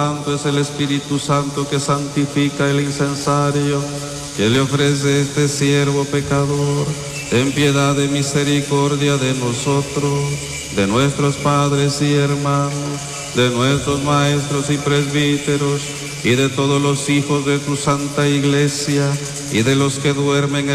Santo es el Espíritu Santo que santifica el incensario que le ofrece este siervo pecador. Ten piedad de misericordia de nosotros, de nuestros padres y hermanos, de nuestros maestros y presbíteros, y de todos los hijos de tu santa iglesia, y de los que duermen en